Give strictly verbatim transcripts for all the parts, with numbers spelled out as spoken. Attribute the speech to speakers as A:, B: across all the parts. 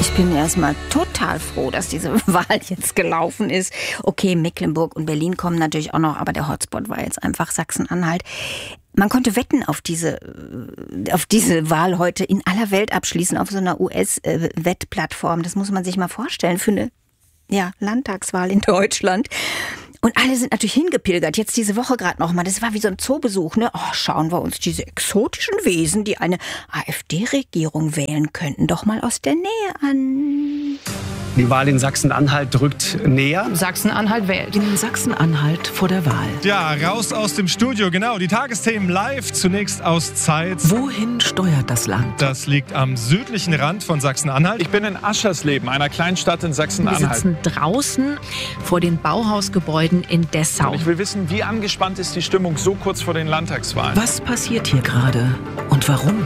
A: Ich bin erstmal total froh, dass diese Wahl jetzt gelaufen ist. Okay, Mecklenburg und Berlin kommen natürlich auch noch, aber der Hotspot war jetzt einfach Sachsen-Anhalt. Man konnte Wetten auf diese, auf diese Wahl heute in aller Welt abschließen, auf so einer U S-Wettplattform. Das muss man sich mal vorstellen für eine ja, Landtagswahl in Deutschland. Und alle sind natürlich hingepilgert, jetzt diese Woche gerade noch mal. Das war wie so ein Zoobesuch, ne? Oh, schauen wir uns diese exotischen Wesen, die eine AfD-Regierung wählen könnten, doch mal aus der Nähe an.
B: Die Wahl in Sachsen-Anhalt drückt näher.
C: Sachsen-Anhalt wählt. In Sachsen-Anhalt vor der Wahl.
D: Ja, raus aus dem Studio, genau. Die Tagesthemen live, zunächst aus Zeitz.
C: Wohin steuert das Land?
D: Das liegt am südlichen Rand von Sachsen-Anhalt.
E: Ich bin in Aschersleben, einer Kleinstadt in Sachsen-Anhalt.
C: Wir sitzen draußen vor den Bauhausgebäuden in Dessau.
E: Und ich will wissen, wie angespannt ist die Stimmung so kurz vor den Landtagswahlen?
C: Was passiert hier gerade und warum?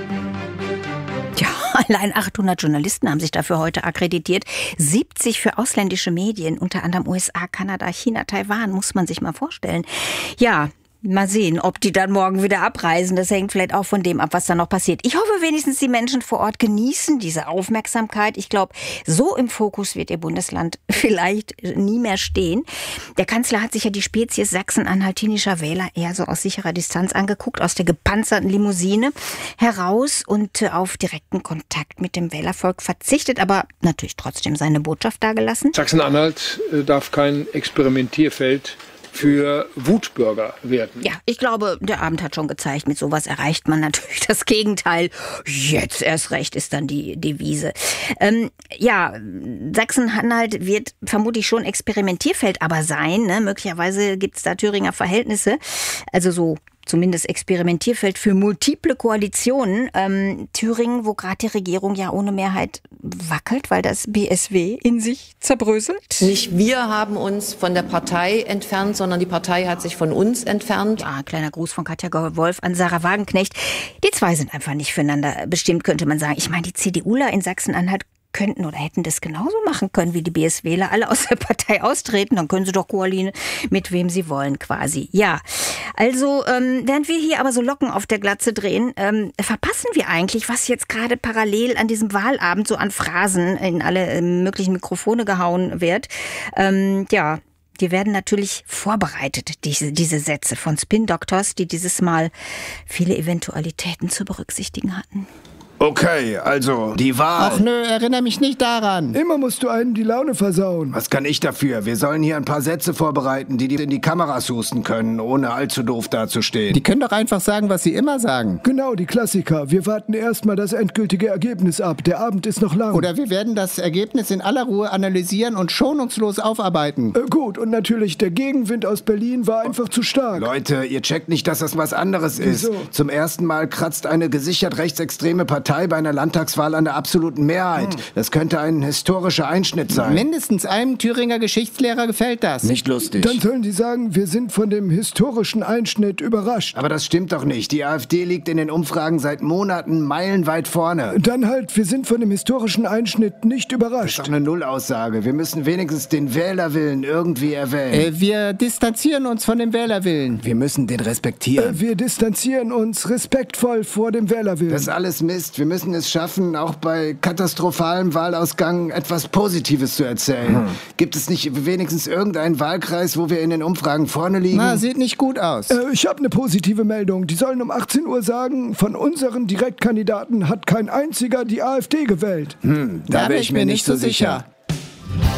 A: Ja, allein achthundert Journalisten haben sich dafür heute akkreditiert. siebzig für ausländische Medien, unter anderem U S A, Kanada, China, Taiwan, muss man sich mal vorstellen. Ja, mal sehen, ob die dann morgen wieder abreisen. Das hängt vielleicht auch von dem ab, was da noch passiert. Ich hoffe wenigstens, die Menschen vor Ort genießen diese Aufmerksamkeit. Ich glaube, so im Fokus wird ihr Bundesland vielleicht nie mehr stehen. Der Kanzler hat sich ja die Spezies sachsen-anhaltinischer Wähler eher so aus sicherer Distanz angeguckt, aus der gepanzerten Limousine heraus und auf direkten Kontakt mit dem Wählervolk verzichtet, aber natürlich trotzdem seine Botschaft dargelassen.
F: Sachsen-Anhalt darf kein Experimentierfeld für Wutbürger werden.
A: Ja, ich glaube, der Abend hat schon gezeigt, mit sowas erreicht man natürlich das Gegenteil. Jetzt erst recht ist dann die Devise. Ähm, ja, Sachsen-Anhalt wird vermutlich schon Experimentierfeld aber sein. Ne? Möglicherweise gibt es da Thüringer Verhältnisse. Also so zumindest Experimentierfeld für multiple Koalitionen. Ähm, Thüringen, wo gerade die Regierung ja ohne Mehrheit wackelt, weil das B S W in sich zerbröselt.
G: Nicht wir haben uns von der Partei entfernt, sondern die Partei hat sich von uns entfernt.
A: Ja, kleiner Gruß von Katja Wolf an Sarah Wagenknecht. Die zwei sind einfach nicht füreinander bestimmt, könnte man sagen. Ich meine, die CDUler in Sachsen-Anhalt könnten oder hätten das genauso machen können wie die BSWler, alle aus der Partei austreten, dann können sie doch koalieren mit wem sie wollen quasi. Ja, also ähm, während wir hier aber so Locken auf der Glatze drehen, ähm, verpassen wir eigentlich, was jetzt gerade parallel an diesem Wahlabend so an Phrasen in alle äh, möglichen Mikrofone gehauen wird. Ähm, ja, die werden natürlich vorbereitet, diese, diese Sätze von Spin-Doctors, die dieses Mal viele Eventualitäten zu berücksichtigen hatten.
H: Okay, also die Wahl.
I: Ach nö, erinnere mich nicht daran.
J: Immer musst du einen die Laune versauen.
H: Was kann ich dafür? Wir sollen hier ein paar Sätze vorbereiten, die die in die Kameras husten können, ohne allzu doof dazustehen.
I: Die können doch einfach sagen, was sie immer sagen.
J: Genau, die Klassiker. Wir warten erstmal das endgültige Ergebnis ab. Der Abend ist noch lang.
I: Oder wir werden das Ergebnis in aller Ruhe analysieren und schonungslos aufarbeiten.
J: Äh, gut, und natürlich, der Gegenwind aus Berlin war einfach zu stark.
H: Leute, ihr checkt nicht, dass das was anderes ist.
J: Wieso?
H: Zum ersten Mal kratzt eine gesichert rechtsextreme Partei bei einer Landtagswahl an der absoluten Mehrheit. Hm. Das könnte ein historischer Einschnitt sein.
I: Mindestens einem Thüringer Geschichtslehrer gefällt das.
H: Nicht lustig.
J: Dann sollen die sagen, wir sind von dem historischen Einschnitt überrascht.
H: Aber das stimmt doch nicht. Die AfD liegt in den Umfragen seit Monaten meilenweit vorne.
J: Dann halt, wir sind von dem historischen Einschnitt nicht überrascht.
H: Das ist doch eine Nullaussage. Wir müssen wenigstens den Wählerwillen irgendwie erwähnen.
I: Äh, wir distanzieren uns von dem Wählerwillen.
H: Wir müssen den respektieren.
J: Äh, wir distanzieren uns respektvoll vor dem Wählerwillen.
H: Das ist alles Mist. Wir müssen es schaffen, auch bei katastrophalem Wahlausgang etwas Positives zu erzählen. Hm. Gibt es nicht wenigstens irgendeinen Wahlkreis, wo wir in den Umfragen vorne liegen?
I: Na, sieht nicht gut aus.
J: Äh, ich habe eine positive Meldung. Die sollen um achtzehn Uhr sagen, von unseren Direktkandidaten hat kein einziger die AfD gewählt.
H: Hm, da, da bin ich mir nicht so sicher. sicher.